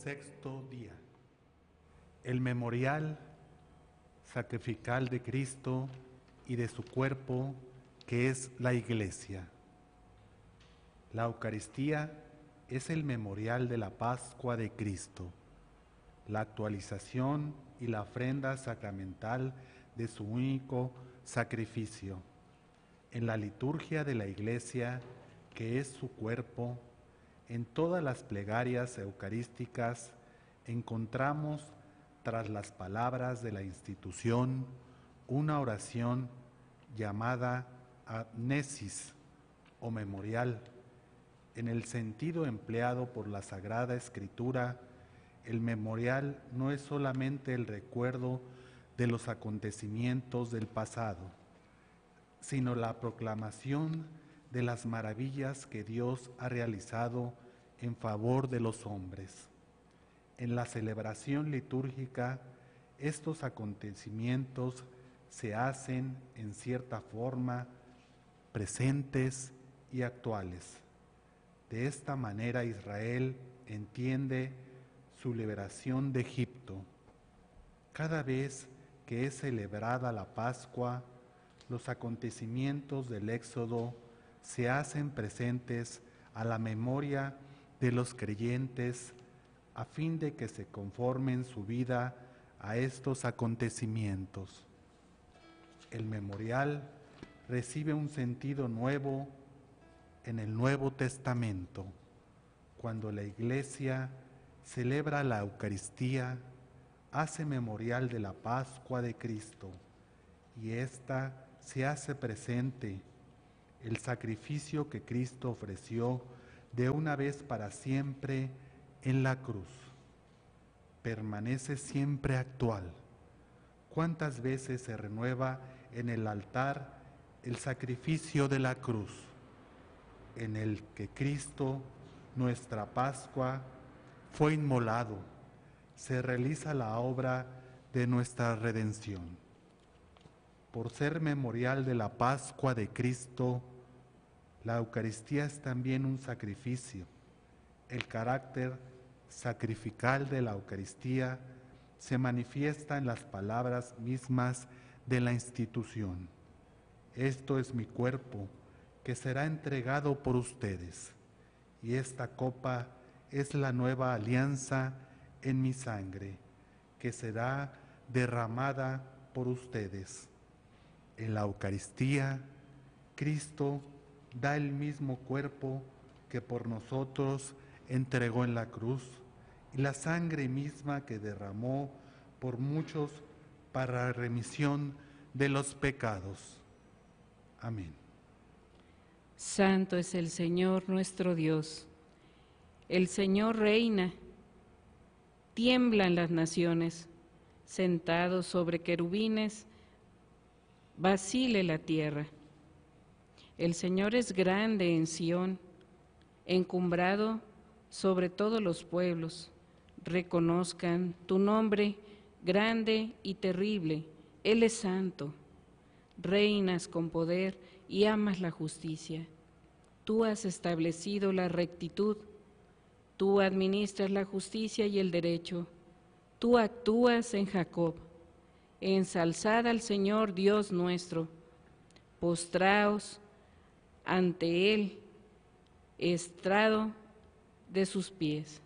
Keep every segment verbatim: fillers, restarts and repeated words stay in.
Sexto día. El memorial sacrificial de Cristo y de su cuerpo, que es la Iglesia. La Eucaristía es el memorial de la Pascua de Cristo, la actualización y la ofrenda sacramental de su único sacrificio. En la liturgia de la Iglesia, que es su cuerpo, en todas las plegarias eucarísticas encontramos, tras las palabras de la institución, una oración llamada amnesis o memorial. En el sentido empleado por la Sagrada Escritura, el memorial no es solamente el recuerdo de los acontecimientos del pasado, sino la proclamación de las maravillas que Dios ha realizado en favor de los hombres. En la celebración litúrgica, estos acontecimientos se hacen en cierta forma presentes y actuales. De esta manera Israel entiende su liberación de Egipto. Cada vez que es celebrada la Pascua, los acontecimientos del Éxodo se hacen presentes a la memoria de los creyentes a fin de que se conformen su vida a estos acontecimientos. El memorial recibe un sentido nuevo en el Nuevo Testamento, cuando la Iglesia celebra la Eucaristía, hace memorial de la Pascua de Cristo, y ésta se hace presente, el sacrificio que Cristo ofreció de una vez para siempre en la cruz. Permanece siempre actual. ¿Cuántas veces se renueva en el altar el sacrificio de la cruz, en el que Cristo, nuestra Pascua, fue inmolado? Se realiza la obra de nuestra redención. Por ser memorial de la Pascua de Cristo, la Eucaristía es también un sacrificio. El carácter sacrificial de la Eucaristía se manifiesta en las palabras mismas de la institución. Esto es mi cuerpo, que será entregado por ustedes, y esta copa es la nueva alianza en mi sangre, que será derramada por ustedes. En la Eucaristía, Cristo da el mismo cuerpo que por nosotros entregó en la cruz y la sangre misma que derramó por muchos para remisión de los pecados. Amén. Santo es el Señor nuestro Dios. El Señor reina. Tiemblan las naciones. Sentados sobre querubines, vacile la tierra. El Señor es grande en Sión, encumbrado sobre todos los pueblos. Reconozcan tu nombre grande y terrible. Él es santo. Reinas con poder y amas la justicia. Tú has establecido la rectitud. Tú administras la justicia y el derecho. Tú actúas en Jacob. Ensalzad al Señor Dios nuestro. Postraos ante Él, estrado de sus pies.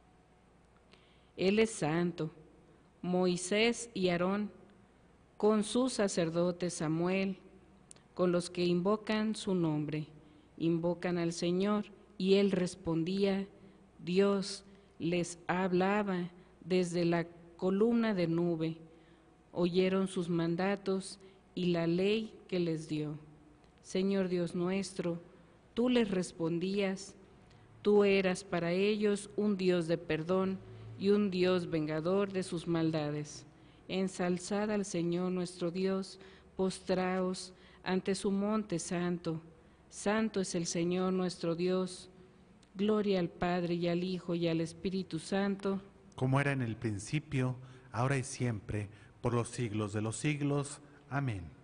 Él es santo. Moisés y Aarón, con sus sacerdotes Samuel, con los que invocan su nombre, invocan al Señor, y Él respondía. Dios les hablaba desde la columna de nube. Oyeron sus mandatos y la ley que les dio. Señor Dios nuestro, tú les respondías. Tú eras para ellos un Dios de perdón y un Dios vengador de sus maldades. Ensalzad al Señor nuestro Dios, postraos ante su monte santo. Santo es el Señor nuestro Dios. Gloria al Padre y al Hijo y al Espíritu Santo, como era en el principio, ahora y siempre, por los siglos de los siglos. Amén.